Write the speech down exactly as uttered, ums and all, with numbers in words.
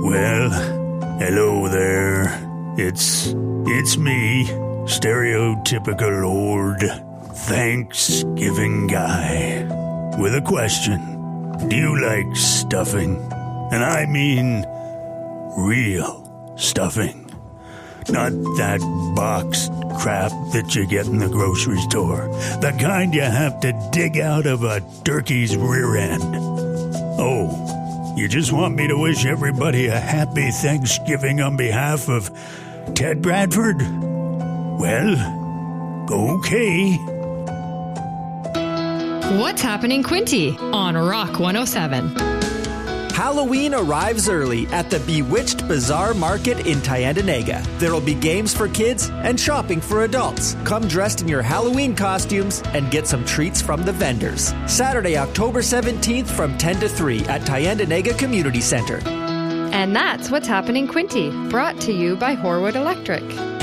Well, hello there. It's, it's me, stereotypical old Thanksgiving guy, with a question. Do you like stuffing? And I mean real stuffing. Not that boxed crap that you get in the grocery store. The kind you have to dig out of a turkey's rear end. Oh, you just want me to wish everybody a happy Thanksgiving on behalf of Ted Bradford? Well, okay. What's Happening Quinty on Rock one oh seven. Halloween arrives early at the Bewitched Bazaar Market in Tyendinaga. There'll be games for kids and shopping for adults. Come dressed in your Halloween costumes and get some treats from the vendors. Saturday, October seventeenth from ten to three at Tyendinaga Community Centre. And that's What's Happening Quinty, brought to you by Horwood Electric.